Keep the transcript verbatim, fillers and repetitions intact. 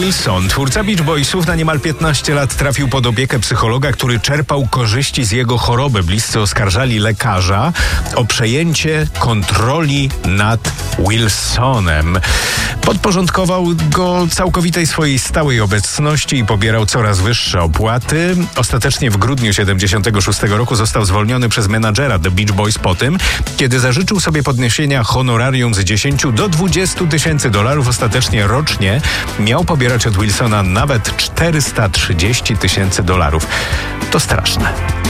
Wilson, twórca Beach Boysów, na niemal piętnaście lat trafił pod opiekę psychologa, który czerpał korzyści z jego choroby. Bliscy oskarżali lekarza o przejęcie kontroli nad Wilsonem. Podporządkował go całkowitej swojej stałej obecności i pobierał coraz wyższe opłaty. Ostatecznie w grudniu siedemdziesiątego szóstego roku został zwolniony przez menadżera The Beach Boys po tym, kiedy zażyczył sobie podniesienia honorarium z dziesięciu do dwudziestu tysięcy dolarów. Ostatecznie rocznie miał pobierać od Wilsona nawet czterysta trzydzieści tysięcy dolarów. To straszne.